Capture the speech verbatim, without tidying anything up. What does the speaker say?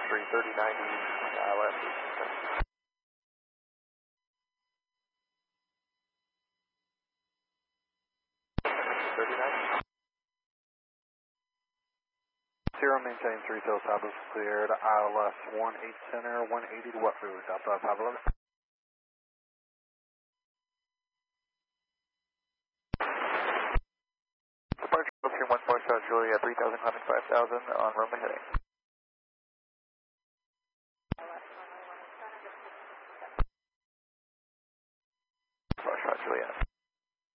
three thirty ninety, uh, last week. thirty-nine. Zero, maintain three tail Pablo cleared, I L S one eight center, one eighty to wet food, Delta Pablo. Departure, Gulfstream one four South Julia, three thousand, climbing five thousand, on runway heading.